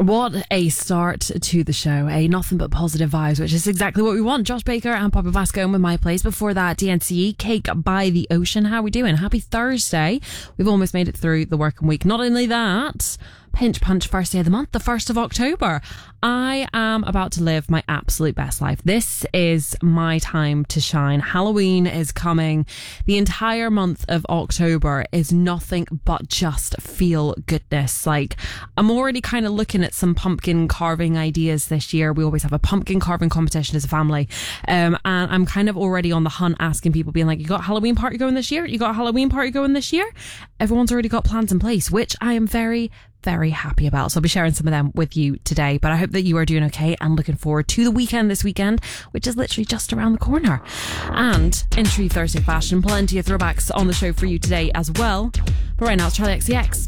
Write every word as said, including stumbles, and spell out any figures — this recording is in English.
What a start to the show, eh? Nothing but positive vibes, which is exactly what we want. Josh Baker and Papa Vasco with My Place. Before that, D N C E, Cake by the Ocean. How are we doing? Happy Thursday. We've almost made it through the working week. Not only that, pinch punch first day of the month, the first of October. I am about to live my absolute best life. This is my time to shine. Halloween is coming. The entire month of October is nothing but just feel goodness. Like, I'm already kind of looking at some pumpkin carving ideas this year. We always have a pumpkin carving competition as a family. Um, and I'm kind of already on the hunt asking people, being like, you got a Halloween party going this year? You got a Halloween party going this year? Everyone's already got plans in place, which I am very, very happy about. So I'll be sharing some of them with you today, but I hope that you are doing okay and looking forward to the weekend this weekend, which is literally just around the corner. And in true Thursday fashion, plenty of throwbacks on the show for you today as well. But right now it's Charlie X C X.